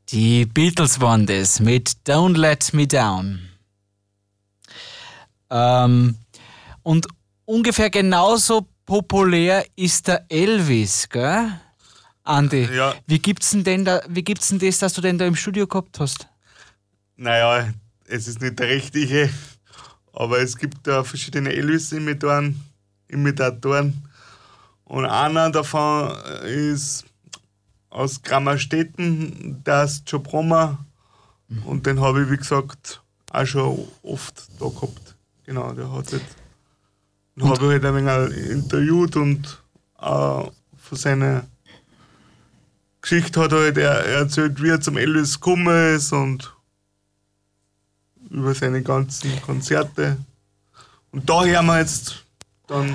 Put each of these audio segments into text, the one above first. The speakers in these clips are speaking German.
Die Beatles waren das mit Don't Let Me Down. Und ungefähr genauso populär ist der Elvis, gell? Andi, Ja. wie gibt's denn das, dass du den da im Studio gehabt hast? Naja, es ist nicht der richtige, aber es gibt da verschiedene Elvis-Imitatoren. Und einer davon ist aus Grammerstetten, der ist Joe Brommer. Und den habe ich, wie gesagt, auch schon oft da gehabt. Genau, der hat jetzt. Den habe ich halt ein wenig interviewt und von seiner Geschichte hat halt er erzählt, wie er zum Elvis gekommen ist und über seine ganzen Konzerte. Und da hören wir jetzt dann.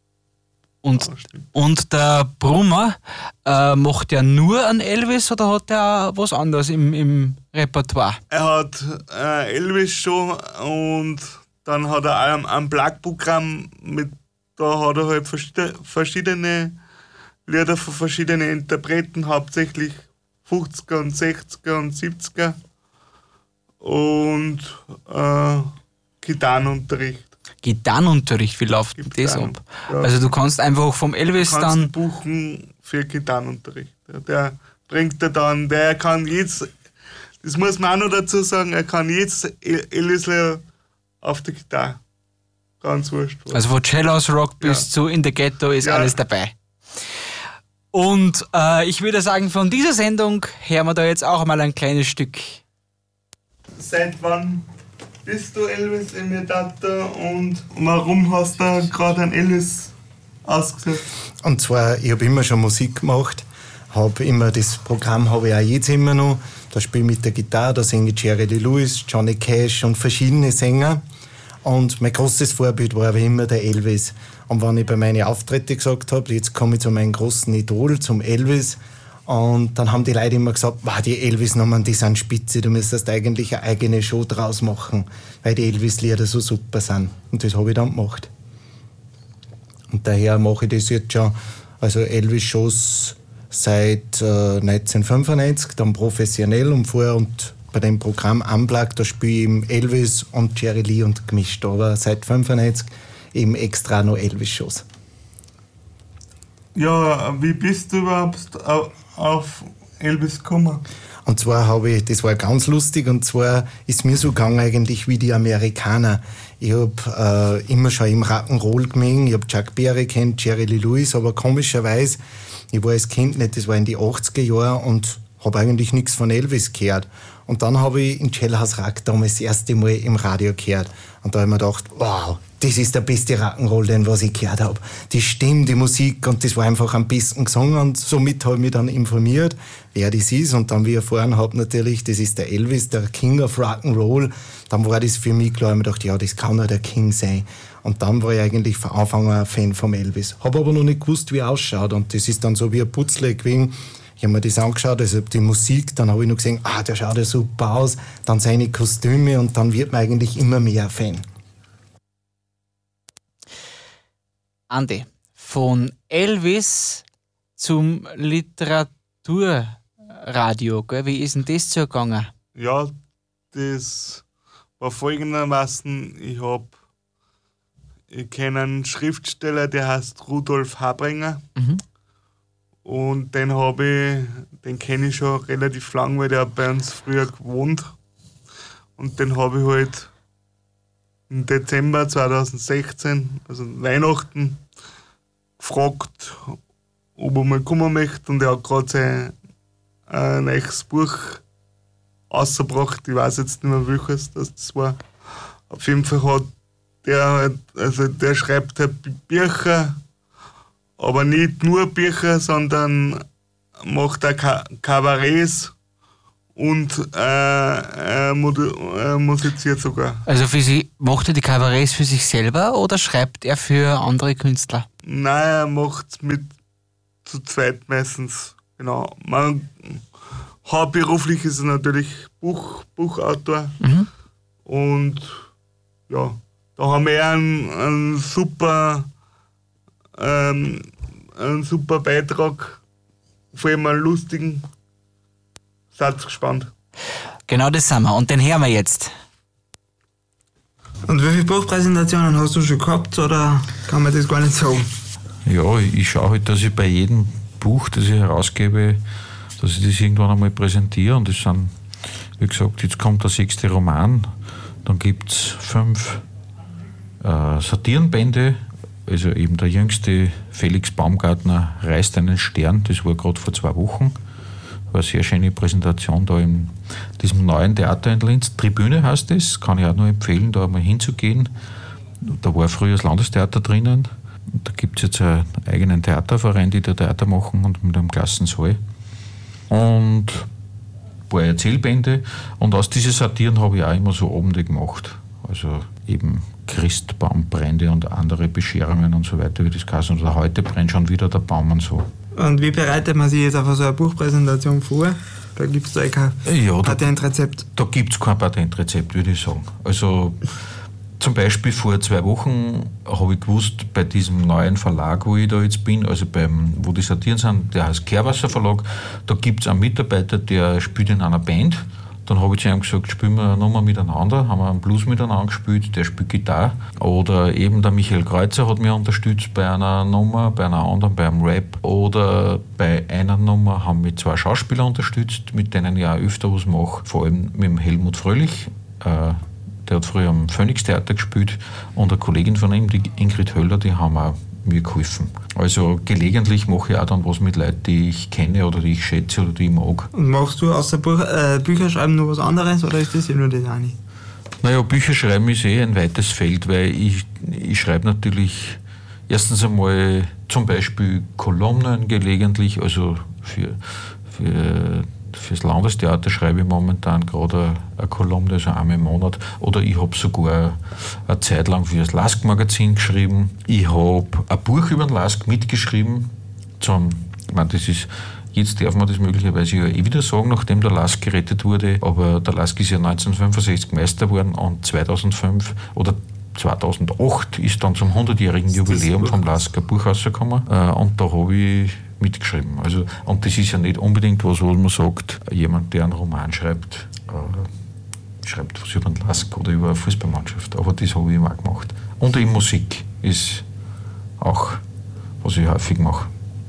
Und der Brummer macht ja nur einen Elvis oder hat er auch was anderes im Repertoire? Er hat Elvis schon und dann hat er auch ein Plug-Programm mit, da hat er halt verschiedene Lieder von verschiedenen Interpreten, hauptsächlich 50er und 60er und 70er und Gitarrenunterricht. Gitarrenunterricht, wie läuft das ab? Ja. Also du kannst einfach vom Elvis Du kannst dann... buchen für Gitarrenunterricht. Ja, der bringt er dann, der kann jetzt, das muss man auch noch dazu sagen, er kann jetzt Elvis auf der Gitarre. Ganz wurscht. Also von Cellos Rock bis zu In the Ghetto ist alles dabei. Und ich würde sagen, von dieser Sendung hören wir da jetzt auch mal ein kleines Stück. Seit wann bist du Elvis-Imitator und warum hast du gerade einen Elvis ausgesucht? Und zwar, ich habe immer schon Musik gemacht, habe immer das Programm habe ich auch jetzt immer noch. Da spiele ich mit der Gitarre, da singe ich Jerry Lee Lewis, Johnny Cash und verschiedene Sänger. Und mein großes Vorbild war aber immer der Elvis. Und wenn ich bei meinen Auftritten gesagt habe, jetzt komme ich zu meinem großen Idol, zum Elvis, und dann haben die Leute immer gesagt, wow, die Elvis-Nummern, die sind spitze, du müsstest eigentlich eine eigene Show draus machen, weil die Elvis-Lieder so super sind. Und das habe ich dann gemacht. Und daher mache ich das jetzt schon, also Elvis-Shows seit 1995, dann professionell und vorher und bei dem Programm Unplugged, da spiele ich eben Elvis und Jerry Lee und gemischt, aber seit 1995 eben extra noch Elvis-Shows. Ja, wie bist du überhaupt auf Elvis gekommen? Und zwar das war ganz lustig, und zwar ist mir so gegangen eigentlich wie die Amerikaner. Ich habe immer schon im Rock'n'Roll gemengt, ich habe Chuck Berry kennt, Jerry Lee Lewis, aber komischerweise, ich war als Kind nicht, das war in die 80er Jahre und habe eigentlich nichts von Elvis gehört. Und dann habe ich in Jailhouse Rock damals das erste Mal im Radio gehört. Und da habe ich mir gedacht, wow, das ist der beste Rock'n'Roll, den was ich gehört habe. Die Stimme, die Musik, und das war einfach am besten gesungen. Und somit habe ich mich dann informiert, wer das ist. Und dann, wie ich erfahren habe, natürlich, das ist der Elvis, der King of Rock'n'Roll. Dann war das für mich klar, ich habe mir gedacht, ja, das kann nur der King sein. Und dann war ich eigentlich von Anfang an ein Fan vom Elvis. Habe aber noch nicht gewusst, wie er ausschaut. Und das ist dann so wie ein Putzle gewesen. Ich habe mir das angeschaut, also die Musik, dann habe ich noch gesehen, der schaut ja super aus, dann seine Kostüme, und dann wird man eigentlich immer mehr Fan. Andi, von Elvis zum Literaturradio, gell? Wie ist denn das zugegangen? Ja, das war folgendermaßen, ich kenne einen Schriftsteller, der heißt Rudolf Habrenger. Und den kenne ich schon relativ lang, weil der hat bei uns früher gewohnt. Und den habe ich halt im Dezember 2016, also Weihnachten, gefragt, ob er mal kommen möchte. Und er hat gerade sein neues Buch rausgebracht. Ich weiß jetzt nicht mehr, welches das war. Auf jeden Fall hat der schreibt halt Bücher, aber nicht nur Bücher, sondern macht auch Kabarets und musiziert sogar. Also macht er die Kabarets für sich selber oder schreibt er für andere Künstler? Nein, er macht es zu zweit meistens. Genau. Hauptberuflich ist er natürlich Buchautor. Und ja, da haben wir einen super Beitrag, vor allem einen lustigen seid gespannt. Genau das sind wir. Und den hören wir jetzt. Und wie viele Buchpräsentationen hast du schon gehabt, oder kann man das gar nicht sagen? Ja, ich schaue halt, dass ich bei jedem Buch, das ich herausgebe, dass ich das irgendwann einmal präsentiere. Und das sind, wie gesagt, jetzt kommt der 6. Roman, dann gibt es 5 Satirenbände, also eben der jüngste, Felix Baumgartner, reißt einen Stern, das war gerade vor 2 Wochen. War eine sehr schöne Präsentation da in diesem neuen Theater in Linz. Tribüne heißt es, kann ich auch nur empfehlen, da mal hinzugehen. Da war früher das Landestheater drinnen. Da gibt es jetzt einen eigenen Theaterverein, die da Theater machen und mit einem Klassensaal. Und ein paar Erzählbände. Und aus diesen Satiren habe ich auch immer so Abende gemacht. Also eben Christbaumbrände und andere Bescherungen und so weiter, wie das heißt. Oder heute brennt schon wieder der Baum und so. Und wie bereitet man sich jetzt auf so eine Buchpräsentation vor? Da gibt es da kein Patentrezept. Da gibt es kein Patentrezept, würde ich sagen. Also zum Beispiel vor 2 Wochen habe ich gewusst, bei diesem neuen Verlag, wo ich da jetzt bin, also wo die Satiren sind, der heißt Kehrwasser Verlag, da gibt es einen Mitarbeiter, der spielt in einer Band. Dann habe ich zu ihm gesagt, spielen wir eine Nummer miteinander, haben wir einen Blues miteinander gespielt, der spielt Gitarre. Oder eben der Michael Kreuzer hat mich unterstützt bei einer Nummer, bei einer anderen beim Rap. Oder bei einer Nummer haben mich 2 Schauspieler unterstützt, mit denen ich auch öfter was mache. Vor allem mit dem Helmut Fröhlich, der hat früher am Phoenix Theater gespielt, und eine Kollegin von ihm, die Ingrid Höller, die haben auch mir geholfen. Also gelegentlich mache ich auch dann was mit Leuten, die ich kenne oder die ich schätze oder die ich mag. Und machst du außer Bücher schreiben noch was anderes, oder ist das ja nur das eine? Naja, Bücher schreiben ist ein weites Feld, weil ich schreibe natürlich erstens einmal zum Beispiel Kolumnen gelegentlich, also fürs Landestheater schreibe ich momentan gerade eine Kolumne, also einmal im Monat. Oder ich habe sogar eine Zeit lang für das Lask-Magazin geschrieben. Ich habe ein Buch über den Lask mitgeschrieben. Jetzt darf man das möglicherweise ja wieder sagen, nachdem der Lask gerettet wurde. Aber der Lask ist ja 1965 Meister geworden, und 2005 oder 2008 ist dann zum 100-jährigen Jubiläum vom Lask ein Buch rausgekommen. Und da habe ich mitgeschrieben. Also, und das ist ja nicht unbedingt was, wo man sagt, jemand, der einen Roman schreibt, schreibt was über den Lask oder über eine Fußballmannschaft. Aber das habe ich immer gemacht. Und eben Musik ist auch, was ich häufig mache.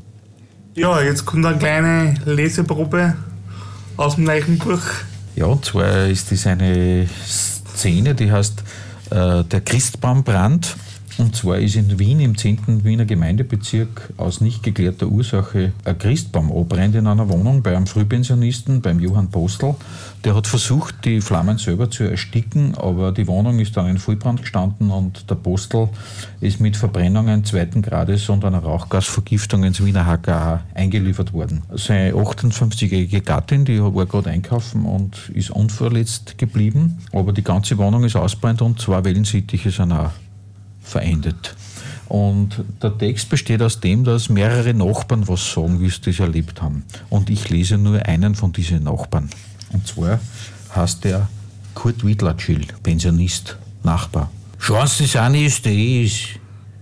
Ja, jetzt kommt eine kleine Leseprobe aus dem neuen Buch. Ja, und zwar ist das eine Szene, die heißt Der Christbaumbrand. Und zwar ist in Wien, im 10. Wiener Gemeindebezirk, aus nicht geklärter Ursache ein Christbaum abbrennt in einer Wohnung bei einem Frühpensionisten, beim Johann Postel. Der hat versucht, die Flammen selber zu ersticken, aber die Wohnung ist dann in Vollbrand gestanden und der Postel ist mit Verbrennungen 2. Grades und einer Rauchgasvergiftung ins Wiener HKA eingeliefert worden. Seine 58-jährige Gattin, die war gerade einkaufen und ist unverletzt geblieben, aber die ganze Wohnung ist ausbrennt und 2 Wellensittiche sind auch verendet. Und der Text besteht aus dem, dass mehrere Nachbarn was sagen, wie sie das erlebt haben. Und ich lese nur einen von diesen Nachbarn. Und zwar heißt der Kurt Wiedlatschil, Pensionist, Nachbar. Schauen Sie, das eine ist das. Ich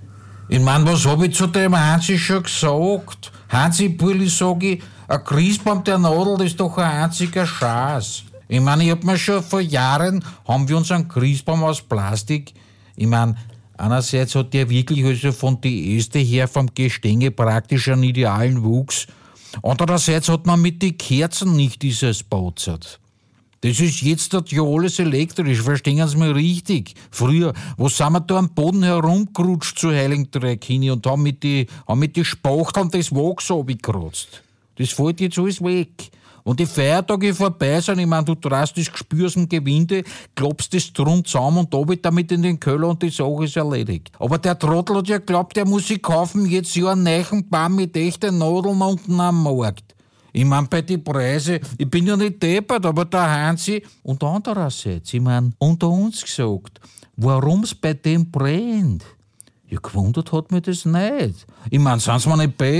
meine, was habe ich zu dem Hansi schon gesagt? Hansi Bulli, sage ich, ein Christbaum der Nadel, das ist doch ein einziger Schatz. Ich meine, ich hab mir schon vor Jahren, haben wir uns einen Christbaum aus Plastik, ich meine, einerseits hat der wirklich also von die Äste her vom Gestänge praktisch einen idealen Wuchs. Andererseits hat man mit den Kerzen nicht dieses Bauzert. Das ist jetzt ja alles elektrisch, verstehen Sie mich richtig. Früher, wo sind wir da am Boden herumgerutscht zu Heiligendreck hin und haben mit die Spachteln das Wachs abgekratzt. Das fällt jetzt alles weg. Und die Feiertage vorbei sind, ich meine, du drast das Gespür aus dem Gewinde, klappst das drum zusammen und da wird damit in den Keller und die Sache ist erledigt. Aber der Trottel hat ja geglaubt, der muss sich kaufen jetzt ja einen neuen Baum mit echten Nadeln unten am Markt. Ich meine, bei den Preisen, ich bin ja nicht deppert, aber der Hansi, und andererseits, ich meine, unter uns gesagt, warum's bei dem brennt. Ja, gewundert hat mich das nicht. Ich meine, sind Sie mir nicht böse?